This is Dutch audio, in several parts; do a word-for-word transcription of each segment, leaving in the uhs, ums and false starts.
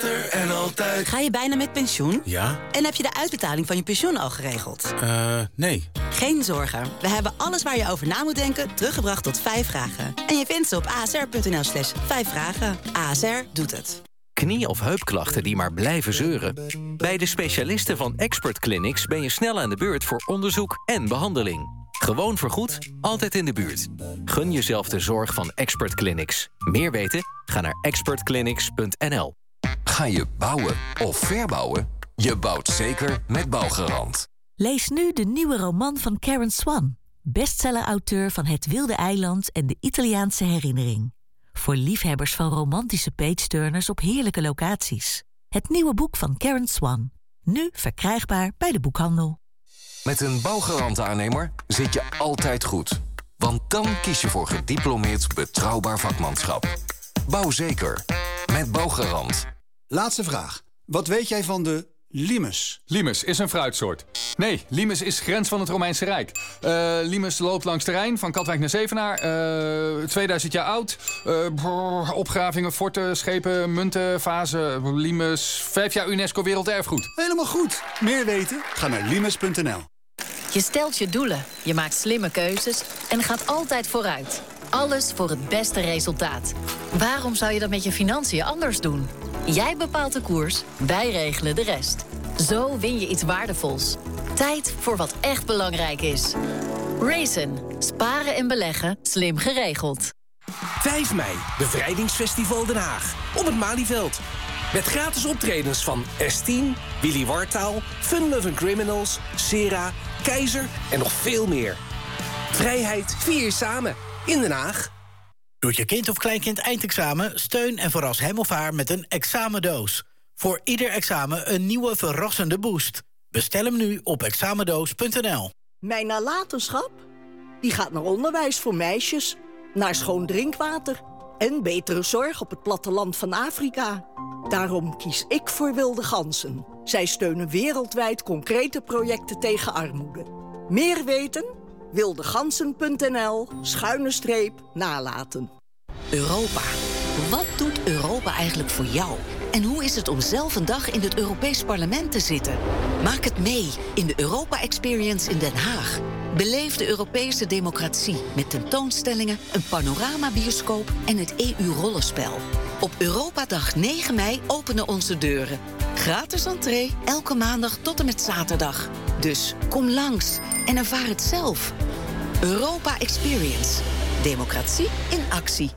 er en altijd. Ga je bijna met pensioen? Ja. En heb je de uitbetaling van je pensioen al geregeld? Eh, uh, nee. Geen zorgen. We hebben alles waar je over na moet denken teruggebracht tot vijf vragen. En je vindt ze op asr.nl slash vijf vragen. A S R doet het. Knie- of heupklachten die maar blijven zeuren? Bij de specialisten van Expert Clinics ben je snel aan de beurt voor onderzoek en behandeling. Gewoon vergoed, altijd in de buurt. Gun jezelf de zorg van Expert Clinics. Meer weten? Ga naar expert clinics punt n l. Ga je bouwen of verbouwen? Je bouwt zeker met Bouwgarant. Lees nu de nieuwe roman van Karen Swan. Bestseller-auteur van Het Wilde Eiland en de Italiaanse Herinnering. Voor liefhebbers van romantische page-turners op heerlijke locaties. Het nieuwe boek van Karen Swan. Nu verkrijgbaar bij de boekhandel. Met een Bouwgarant-aannemer zit je altijd goed. Want dan kies je voor gediplomeerd betrouwbaar vakmanschap. Bouw zeker. Met Bouwgarant. Laatste vraag. Wat weet jij van de limes? Limes is een fruitsoort. Nee, limes is grens van het Romeinse Rijk. Uh, limes loopt langs de Rijn, van Katwijk naar Zevenaar. Uh, tweeduizend jaar oud. Uh, brrr, opgravingen, forten, schepen, munten, vazen. Limes, vijf jaar UNESCO Werelderfgoed. Helemaal goed. Meer weten? Ga naar limes punt n l. Je stelt je doelen, je maakt slimme keuzes en gaat altijd vooruit. Alles voor het beste resultaat. Waarom zou je dat met je financiën anders doen? Jij bepaalt de koers, wij regelen de rest. Zo win je iets waardevols. Tijd voor wat echt belangrijk is. Raisin. Sparen en beleggen. Slim geregeld. vijf mei, Bevrijdingsfestival Den Haag. Op het Malieveld. Met gratis optredens van S tien, Willy Wartaal, Fun Loving Criminals, Sera, Keizer en nog veel meer. Vrijheid vier je samen in Den Haag. Doet je kind of kleinkind eindexamen? Steun en verras hem of haar met een examendoos. Voor ieder examen een nieuwe verrassende boost. Bestel hem nu op examendoos punt n l. Mijn nalatenschap? Die gaat naar onderwijs voor meisjes, naar schoon drinkwater en betere zorg op het platteland van Afrika. Daarom kies ik voor Wilde Ganzen. Zij steunen wereldwijd concrete projecten tegen armoede. Meer weten? wildegansen punt n l schuine streep nalaten. Europa. Wat doet Europa eigenlijk voor jou? En hoe is het om zelf een dag in het Europees Parlement te zitten? Maak het mee in de Europa Experience in Den Haag. Beleef de Europese democratie met tentoonstellingen, een panoramabioscoop en het E U-rollenspel. Op Europadag negen mei openen onze deuren. Gratis entree, elke maandag tot en met zaterdag. Dus kom langs en ervaar het zelf. Europa Experience. Democratie in actie.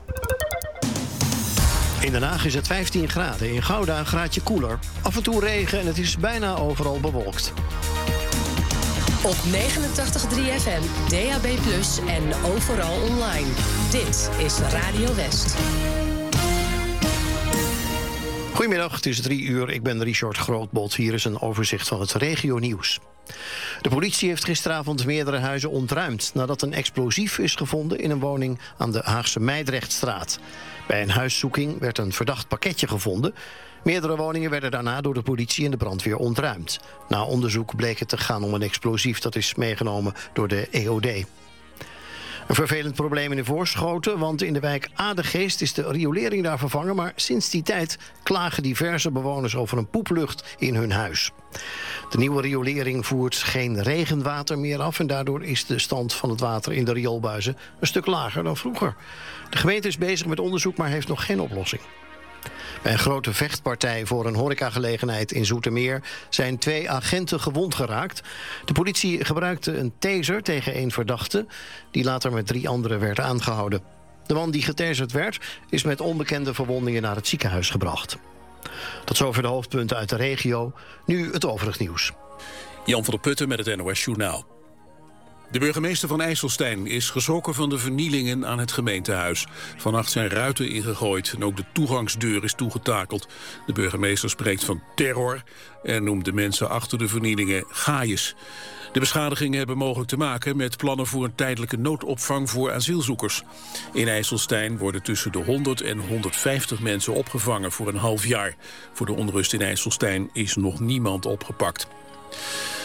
In Den Haag is het vijftien graden, in Gouda een graadje koeler. Af en toe regen en het is bijna overal bewolkt. Op negenentachtig komma drie F M, D A B plus, en overal online. Dit is Radio West. Goedemiddag, het is drie uur. Ik ben Richard Grootbot. Hier is een overzicht van het regionieuws. De politie heeft gisteravond meerdere huizen ontruimd nadat een explosief is gevonden in een woning aan de Haagse Meidrechtstraat. Bij een huiszoeking werd een verdacht pakketje gevonden. Meerdere woningen werden daarna door de politie en de brandweer ontruimd. Na onderzoek bleek het te gaan om een explosief dat is meegenomen door de E O D. Een vervelend probleem in de Voorschoten, want in de wijk Adegeest is de riolering daar vervangen, maar sinds die tijd klagen diverse bewoners over een poeplucht in hun huis. De nieuwe riolering voert geen regenwater meer af en daardoor is de stand van het water in de rioolbuizen een stuk lager dan vroeger. De gemeente is bezig met onderzoek, maar heeft nog geen oplossing. Bij een grote vechtpartij voor een horecagelegenheid in Zoetermeer zijn twee agenten gewond geraakt. De politie gebruikte een taser tegen één verdachte, die later met drie anderen werd aangehouden. De man die getaserd werd, is met onbekende verwondingen naar het ziekenhuis gebracht. Tot zover de hoofdpunten uit de regio. Nu het overig nieuws. Jan van der Putten met het N O S Journaal. De burgemeester van IJsselstein is geschrokken van de vernielingen aan het gemeentehuis. Vannacht zijn ruiten ingegooid en ook de toegangsdeur is toegetakeld. De burgemeester spreekt van terror en noemt de mensen achter de vernielingen gaaiers. De beschadigingen hebben mogelijk te maken met plannen voor een tijdelijke noodopvang voor asielzoekers. In IJsselstein worden tussen de honderd en honderdvijftig mensen opgevangen voor een half jaar. Voor de onrust in IJsselstein is nog niemand opgepakt.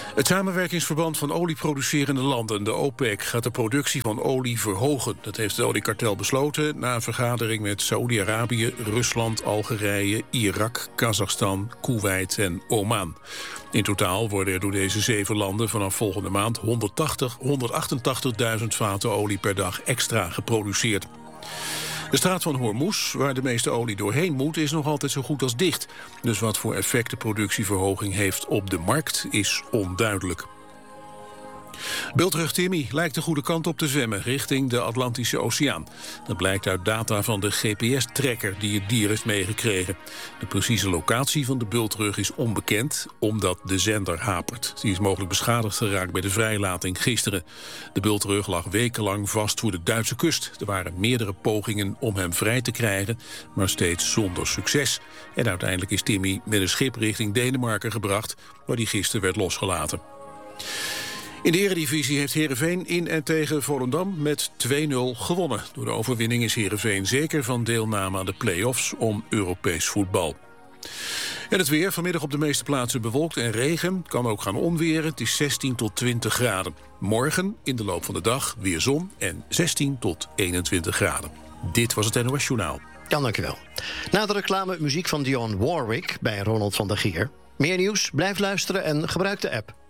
Het samenwerkingsverband van olieproducerende landen, de OPEC, gaat de productie van olie verhogen. Dat heeft het oliekartel besloten na een vergadering met Saoedi-Arabië, Rusland, Algerije, Irak, Kazachstan, Koeweit en Oman. In totaal worden er door deze zeven landen vanaf volgende maand honderdtachtig, honderdachtentachtigduizend vaten olie per dag extra geproduceerd. De straat van Hormuz, waar de meeste olie doorheen moet, is nog altijd zo goed als dicht. Dus wat voor effect de productieverhoging heeft op de markt is onduidelijk. Bultrug Timmy lijkt de goede kant op te zwemmen richting de Atlantische Oceaan. Dat blijkt uit data van de G P S-tracker die het dier heeft meegekregen. De precieze locatie van de bultrug is onbekend, omdat de zender hapert. Die is mogelijk beschadigd geraakt bij de vrijlating gisteren. De bultrug lag wekenlang vast voor de Duitse kust. Er waren meerdere pogingen om hem vrij te krijgen, maar steeds zonder succes. En uiteindelijk is Timmy met een schip richting Denemarken gebracht, waar die gisteren werd losgelaten. In de Eredivisie heeft Heerenveen in en tegen Volendam met twee nul gewonnen. Door de overwinning is Heerenveen zeker van deelname aan de play-offs om Europees voetbal. En het weer, vanmiddag op de meeste plaatsen bewolkt en regen. Kan ook gaan onweren, het is zestien tot twintig graden. Morgen in de loop van de dag weer zon en zestien tot eenentwintig graden. Dit was het N O S Journaal. Ja, dankjewel. Na de reclame muziek van Dionne Warwick bij Ronald van der Gier. Meer nieuws, blijf luisteren en gebruik de app.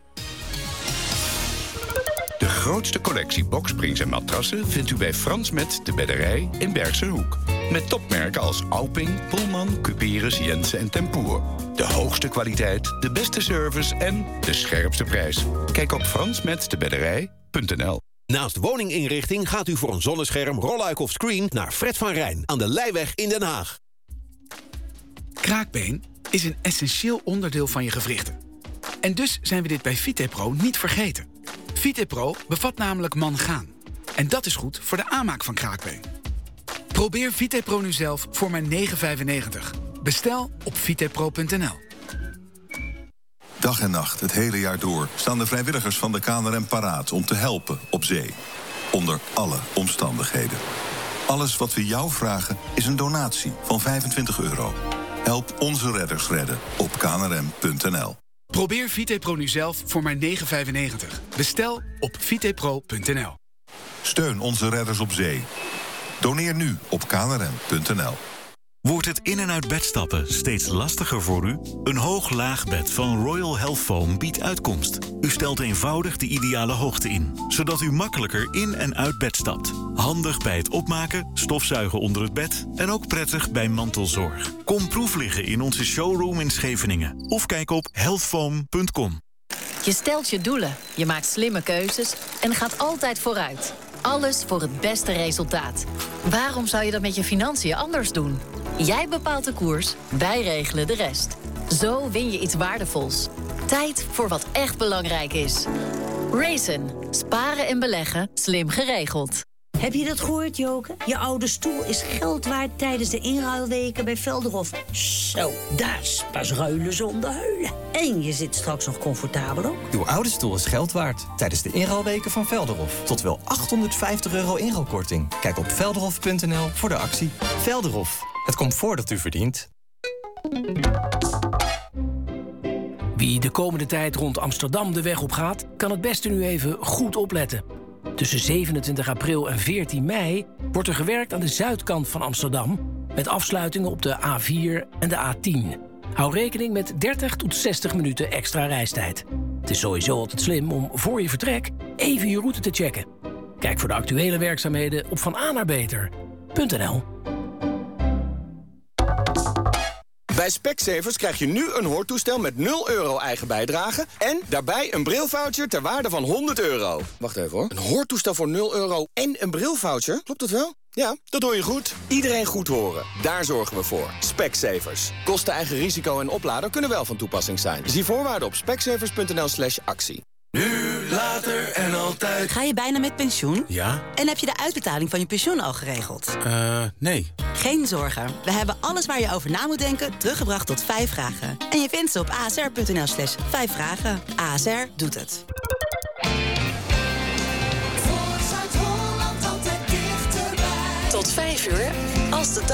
De grootste collectie boksprings en matrassen vindt u bij Frans Met de Bedderij in Bergse Hoek. Met topmerken als Alping, Pullman, Cuperus, Jensen en Tempoer. De hoogste kwaliteit, de beste service en de scherpste prijs. Kijk op frans met de bedderij punt n l. Naast woninginrichting gaat u voor een zonnescherm, rolluik of screen naar Fred van Rijn aan de Leijweg in Den Haag. Kraakbeen is een essentieel onderdeel van je gewrichten. En dus zijn we dit bij Vitepro niet vergeten. Vitepro bevat namelijk mangaan. En dat is goed voor de aanmaak van kraakbeen. Probeer Vitepro nu zelf voor maar negen vijfennegentig. Bestel op vitepro punt n l. Dag en nacht, het hele jaar door, staan de vrijwilligers van de K N R M paraat om te helpen op zee. Onder alle omstandigheden. Alles wat we jou vragen is een donatie van vijfentwintig euro. Help onze redders redden op k n r m punt n l. Probeer Vitepro nu zelf voor maar negen vijfennegentig. Bestel op vitepro punt n l. Steun onze redders op zee. Doneer nu op k n r m punt n l. Wordt het in- en uit bed stappen steeds lastiger voor u? Een hoog-laag bed van Royal Health Foam biedt uitkomst. U stelt eenvoudig de ideale hoogte in, zodat u makkelijker in- en uit bed stapt. Handig bij het opmaken, stofzuigen onder het bed en ook prettig bij mantelzorg. Kom proefliggen in onze showroom in Scheveningen of kijk op healthfoam punt com. Je stelt je doelen, je maakt slimme keuzes en gaat altijd vooruit. Alles voor het beste resultaat. Waarom zou je dat met je financiën anders doen? Jij bepaalt de koers, wij regelen de rest. Zo win je iets waardevols. Tijd voor wat echt belangrijk is. Raisin. Sparen en beleggen. Slim geregeld. Heb je dat gehoord, Joke? Je oude stoel is geld waard tijdens de inruilweken bij Velderhof. Zo, dat is pas ruilen zonder huilen. En je zit straks nog comfortabel op. Uw oude stoel is geld waard tijdens de inruilweken van Velderhof. Tot wel achthonderdvijftig euro inruilkorting. Kijk op velderhof punt n l voor de actie. Velderhof, het comfort dat u verdient. Wie de komende tijd rond Amsterdam de weg op gaat, kan het beste nu even goed opletten. Tussen zevenentwintig april en veertien mei wordt er gewerkt aan de zuidkant van Amsterdam, met afsluitingen op de A vier en de A tien. Hou rekening met dertig tot zestig minuten extra reistijd. Het is sowieso altijd slim om voor je vertrek even je route te checken. Kijk voor de actuele werkzaamheden op van a naar beter punt n l. Bij Specsavers krijg je nu een hoortoestel met nul euro eigen bijdrage en daarbij een brilvoucher ter waarde van honderd euro. Wacht even hoor. Een hoortoestel voor nul euro en een brilvoucher? Klopt dat wel? Ja, dat hoor je goed. Iedereen goed horen. Daar zorgen we voor. Specsavers. Kosten, eigen risico en oplader kunnen wel van toepassing zijn. Zie voorwaarden op specsavers punt n l slash actie. Nu, later en altijd. Ga je bijna met pensioen? Ja. En heb je de uitbetaling van je pensioen al geregeld? Eh, uh, nee. Geen zorgen. We hebben alles waar je over na moet denken teruggebracht tot vijf vragen. En je vindt ze op a s r punt n l slash vijf vragen. A S R doet het. Tot vijf uur, als de